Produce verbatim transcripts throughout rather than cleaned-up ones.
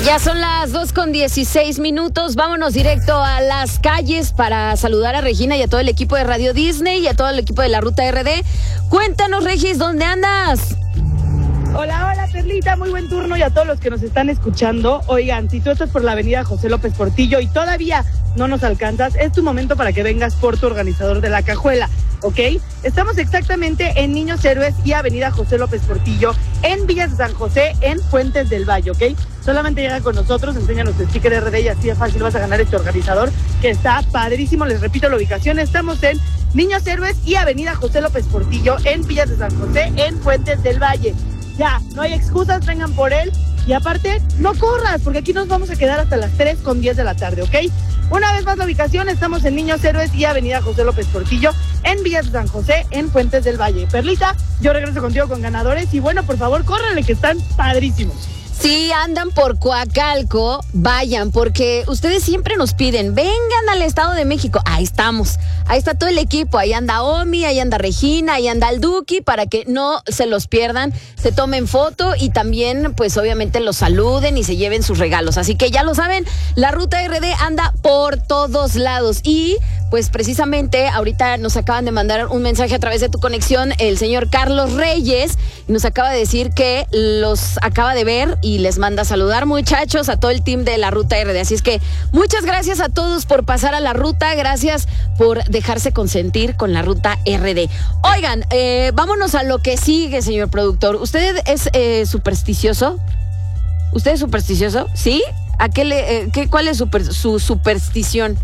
Ya son las dos con dieciséis minutos. Vámonos directo a las calles para saludar a Regina y a todo el equipo de Radio Disney y a todo el equipo de la Ruta R D. Cuéntanos, Regis, ¿dónde andas? Hola, hola, Perlita, muy buen turno y a todos los que nos están escuchando. Oigan, si tú estás por la avenida José López Portillo y todavía no nos alcanzas, es tu momento para que vengas por tu organizador de la cajuela, ¿ok? Estamos exactamente en Niños Héroes y avenida José López Portillo, en Villas de San José, en Fuentes del Valle, ¿ok? Solamente llega con nosotros, enséñanos tu sticker R D y así de fácil vas a ganar este organizador, que está padrísimo. Les repito la ubicación, estamos en Niños Héroes y avenida José López Portillo, en Villas de San José, en Fuentes del Valle. Ya, no hay excusas, vengan por él. Y aparte, no corras, porque aquí nos vamos a quedar hasta las tres con diez de la tarde, ¿ok? Una vez más la ubicación, estamos en Niños Héroes y avenida José López Portillo, en Villas de San José, en Fuentes del Valle. Perlita, yo regreso contigo con ganadores y bueno, por favor, córranle que están padrísimos. Si andan por Coacalco, vayan, porque ustedes siempre nos piden, vengan al Estado de México. Ahí estamos, ahí está todo el equipo, ahí anda Omi, ahí anda Regina, ahí anda el Duki, para que no se los pierdan, se tomen foto y también, pues obviamente los saluden y se lleven sus regalos. Así que ya lo saben, la Ruta R D anda por todos lados y pues precisamente ahorita nos acaban de mandar un mensaje a través de tu conexión el señor Carlos Reyes y nos acaba de decir que los acaba de ver y les manda a saludar, muchachos, a todo el team de la Ruta R D. Así es que muchas gracias a todos por pasar a la ruta, gracias por dejarse consentir con la Ruta R D. Oigan, eh, vámonos a lo que sigue, señor productor. ¿Usted es eh, supersticioso? ¿Usted es supersticioso? ¿Sí? ¿A qué le, eh, qué, cuál es super, su superstición?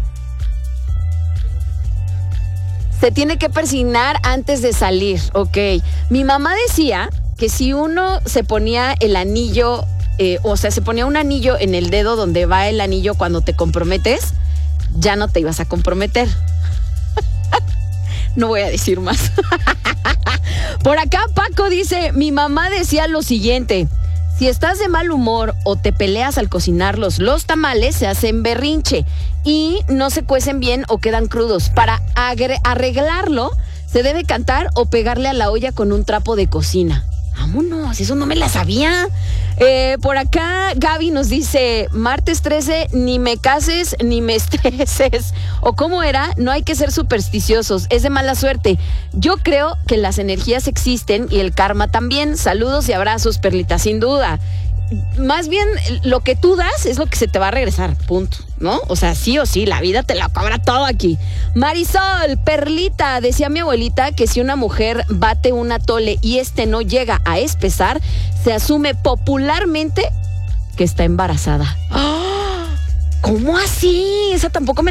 Se tiene que persignar antes de salir, ok. Mi mamá decía que si uno se ponía el anillo, eh, o sea, se ponía un anillo en el dedo donde va el anillo cuando te comprometes, ya no te ibas a comprometer. No voy a decir más. Por acá Paco dice, mi mamá decía lo siguiente: si estás de mal humor o te peleas al cocinarlos, los tamales se hacen berrinche y no se cuecen bien o quedan crudos. Para agre- arreglarlo, se debe cantar o pegarle a la olla con un trapo de cocina. Vámonos, eso no me la sabía. Eh, por acá Gaby nos dice, martes trece, ni me cases ni me estreses. O cómo era, no hay que ser supersticiosos, es de mala suerte. Yo creo que las energías existen y el karma también. Saludos y abrazos, Perlita, sin duda. Más bien, lo que tú das es lo que se te va a regresar, punto, ¿no? O sea, sí o sí, la vida te la cobra todo aquí. Marisol, Perlita, decía mi abuelita que si una mujer bate un atole y este no llega a espesar, se asume popularmente que está embarazada. ¿Cómo así? Esa tampoco me